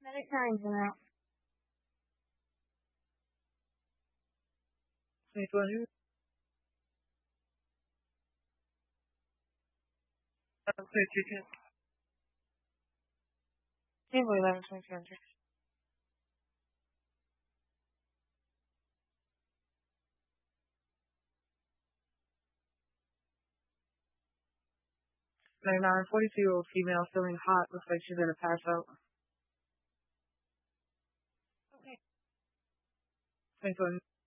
Many times now. 2020. Okay, chicken. April 11, 2020. 99, 42-year-old female feeling hot. Looks like she's gonna pass out. Okay. 2020.